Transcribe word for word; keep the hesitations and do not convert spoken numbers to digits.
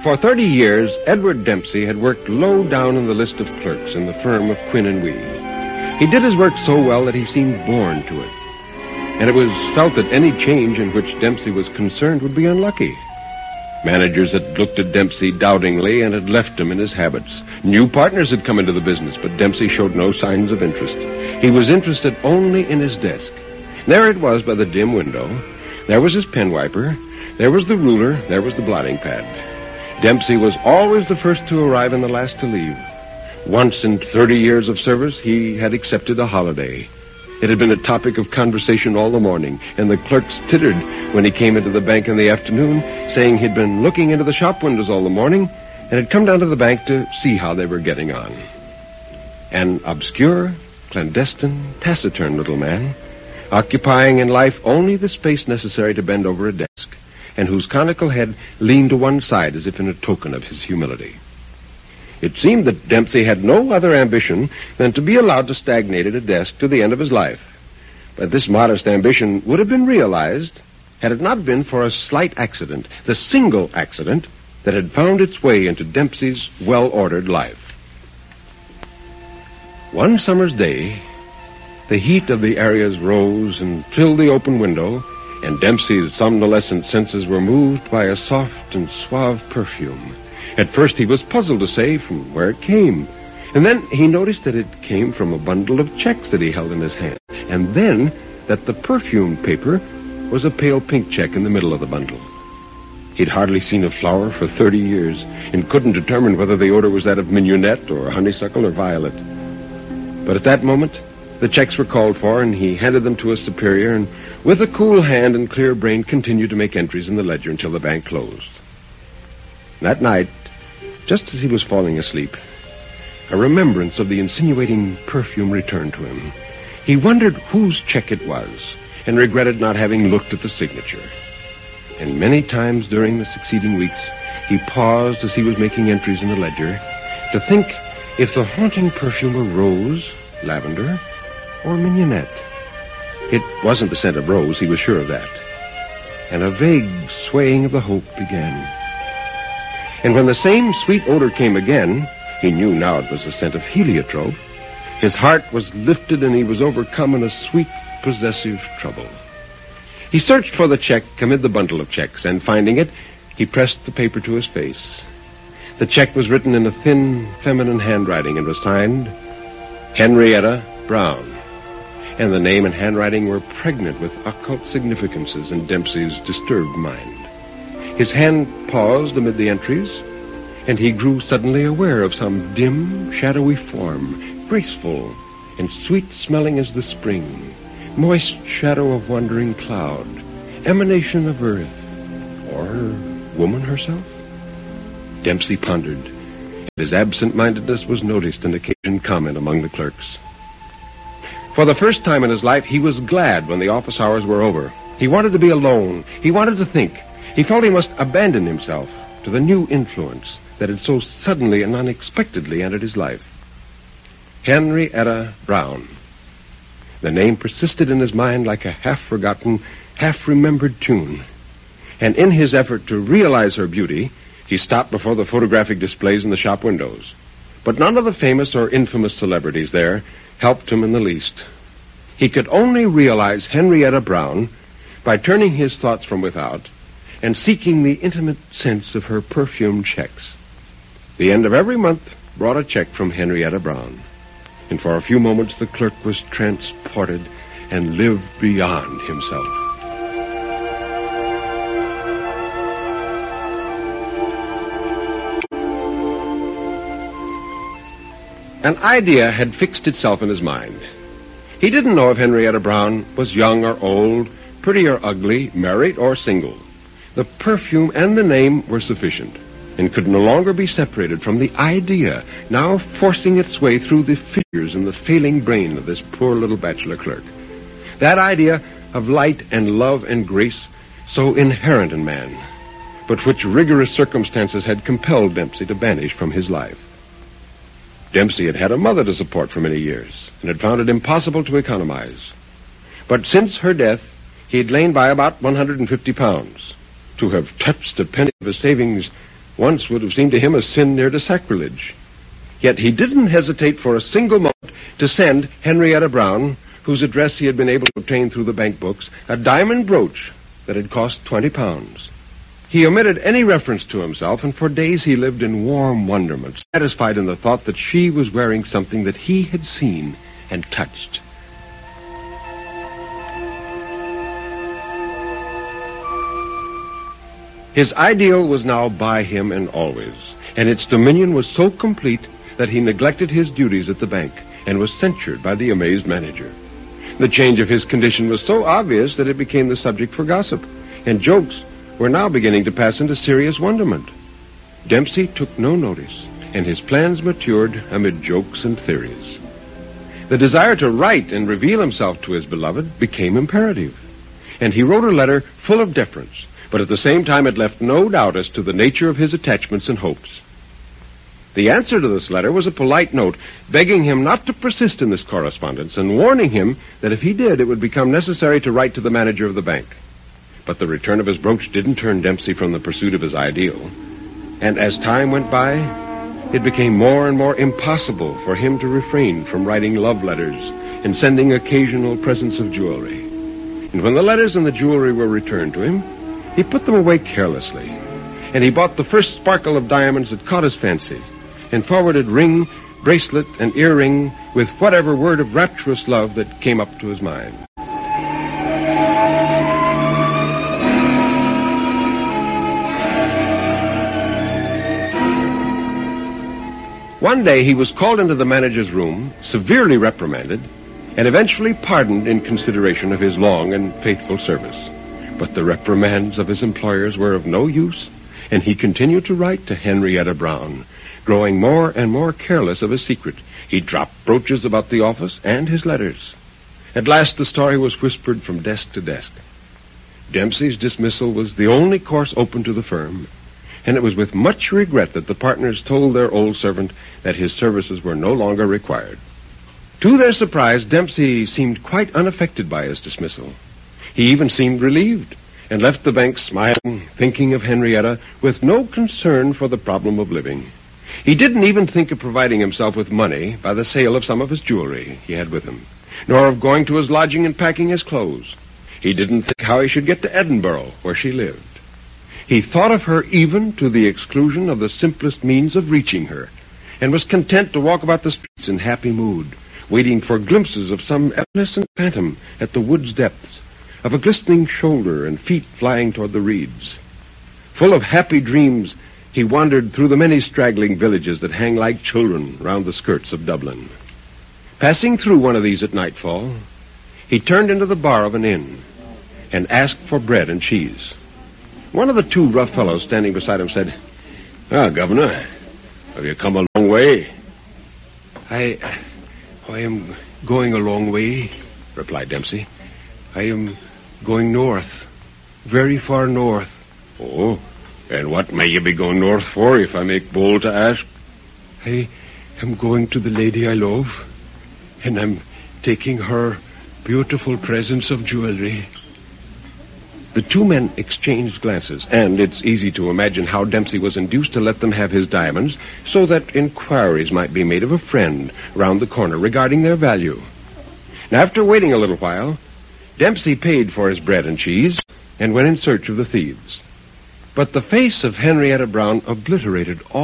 For thirty years, Edward Dempsey had worked low down in the list of clerks in the firm of Quinn and Weed. He did his work so well that he seemed born to it. And it was felt that any change in which Dempsey was concerned would be unlucky. Managers had looked at Dempsey doubtingly and had left him in his habits. New partners had come into the business, but Dempsey showed no signs of interest. He was interested only in his desk. There it was by the dim window. There was his pen wiper. There was the ruler. There was the blotting pad. Dempsey was always the first to arrive and the last to leave. Once in thirty years of service, he had accepted a holiday. It had been a topic of conversation all the morning, and the clerks tittered when he came into the bank in the afternoon, saying he'd been looking into the shop windows all the morning and had come down to the bank to see how they were getting on. An obscure, clandestine, taciturn little man, occupying in life only the space necessary to bend over a desk, and whose conical head leaned to one side as if in a token of his humility. It seemed that Dempsey had no other ambition than to be allowed to stagnate at a desk to the end of his life. But this modest ambition would have been realized had it not been for a slight accident, the single accident that had found its way into Dempsey's well-ordered life. One summer's day, the heat of the areas rose and filled the open window, and Dempsey's somnolescent senses were moved by a soft and suave perfume. At first he was puzzled to say from where it came. And then he noticed that it came from a bundle of checks that he held in his hand. And then that the perfume paper was a pale pink check in the middle of the bundle. He'd hardly seen a flower for thirty years and couldn't determine whether the odor was that of mignonette or honeysuckle or violet. But at that moment, the checks were called for, and he handed them to a superior, and with a cool hand and clear brain continued to make entries in the ledger until the bank closed. That night, just as he was falling asleep, a remembrance of the insinuating perfume returned to him. He wondered whose check it was, and regretted not having looked at the signature. And many times during the succeeding weeks, he paused as he was making entries in the ledger to think if the haunting perfume were rose, lavender, or mignonette. It wasn't the scent of rose, he was sure of that. And a vague swaying of the hope began. And when the same sweet odor came again, he knew now it was the scent of heliotrope. His heart was lifted and he was overcome in a sweet, possessive trouble. He searched for the check amid the bundle of checks, and finding it, he pressed the paper to his face. The check was written in a thin, feminine handwriting and was signed Henrietta Brown. And the name and handwriting were pregnant with occult significances in Dempsey's disturbed mind. His hand paused amid the entries, and he grew suddenly aware of some dim, shadowy form, graceful and sweet-smelling as the spring, moist shadow of wandering cloud, emanation of earth, or woman herself? Dempsey pondered, and his absent-mindedness was noticed and occasioned comment among the clerks. For the first time in his life, he was glad when the office hours were over. He wanted to be alone. He wanted to think. He felt he must abandon himself to the new influence that had so suddenly and unexpectedly entered his life. Henrietta Brown. The name persisted in his mind like a half-forgotten, half-remembered tune. And in his effort to realize her beauty, he stopped before the photographic displays in the shop windows. But none of the famous or infamous celebrities there helped him in the least. He could only realize Henrietta Brown by turning his thoughts from without and seeking the intimate sense of her perfumed checks. The end of every month brought a check from Henrietta Brown, and for a few moments the clerk was transported and lived beyond himself. An idea had fixed itself in his mind. He didn't know if Henrietta Brown was young or old, pretty or ugly, married or single. The perfume and the name were sufficient, and could no longer be separated from the idea now forcing its way through the fissures in the failing brain of this poor little bachelor clerk. That idea of light and love and grace so inherent in man, but which rigorous circumstances had compelled Dempsey to banish from his life. Dempsey had had a mother to support for many years, and had found it impossible to economize. But since her death, he had lain by about one hundred fifty pounds. To have touched a penny of his savings once would have seemed to him a sin near to sacrilege. Yet he didn't hesitate for a single moment to send Henrietta Brown, whose address he had been able to obtain through the bank books, a diamond brooch that had cost twenty pounds. He omitted any reference to himself, and for days he lived in warm wonderment, satisfied in the thought that she was wearing something that he had seen and touched. His ideal was now by him and always, and its dominion was so complete that he neglected his duties at the bank and was censured by the amazed manager. The change of his condition was so obvious that it became the subject for gossip, and jokes were now beginning to pass into serious wonderment. Dempsey took no notice, and his plans matured amid jokes and theories. The desire to write and reveal himself to his beloved became imperative, and he wrote a letter full of deference, but at the same time it left no doubt as to the nature of his attachments and hopes. The answer to this letter was a polite note begging him not to persist in this correspondence and warning him that if he did, it would become necessary to write to the manager of the bank. But the return of his brooch didn't turn Dempsey from the pursuit of his ideal. And as time went by, it became more and more impossible for him to refrain from writing love letters and sending occasional presents of jewelry. And when the letters and the jewelry were returned to him, he put them away carelessly. And he bought the first sparkle of diamonds that caught his fancy and forwarded ring, bracelet, and earring with whatever word of rapturous love that came up to his mind. One day he was called into the manager's room, severely reprimanded, and eventually pardoned in consideration of his long and faithful service. But the reprimands of his employers were of no use, and he continued to write to Henrietta Brown, growing more and more careless of his secret. He dropped brooches about the office and his letters. At last the story was whispered from desk to desk. Dempsey's dismissal was the only course open to the firm, and it was with much regret that the partners told their old servant that his services were no longer required. To their surprise, Dempsey seemed quite unaffected by his dismissal. He even seemed relieved, and left the bank smiling, thinking of Henrietta, with no concern for the problem of living. He didn't even think of providing himself with money by the sale of some of his jewelry he had with him, nor of going to his lodging and packing his clothes. He didn't think how he should get to Edinburgh, where she lived. He thought of her even to the exclusion of the simplest means of reaching her, and was content to walk about the streets in happy mood, waiting for glimpses of some evanescent phantom at the wood's depths, of a glistening shoulder and feet flying toward the reeds. Full of happy dreams, he wandered through the many straggling villages that hang like children round the skirts of Dublin. Passing through one of these at nightfall, he turned into the bar of an inn and asked for bread and cheese. One of the two rough fellows standing beside him said, "Ah, Governor, have you come a long way?" I, I am going a long way," replied Dempsey. "I am going north, very far north." "Oh, and what may you be going north for, if I make bold to ask?" "I am going to the lady I love, and I'm taking her beautiful presents of jewelry." The two men exchanged glances, and it's easy to imagine how Dempsey was induced to let them have his diamonds so that inquiries might be made of a friend round the corner regarding their value. And after waiting a little while, Dempsey paid for his bread and cheese and went in search of the thieves. But the face of Henrietta Brown obliterated all